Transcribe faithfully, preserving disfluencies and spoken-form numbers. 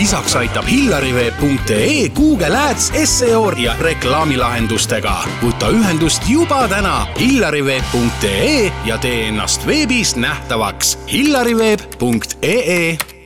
Lisaks aitab hillariveeb punkt ee Google Ads, S E O ja reklaamilahendustega. Võta ühendust juba täna hillariveeb punkt ee ja tee ennast veebis nähtavaks hillariveeb punkt ee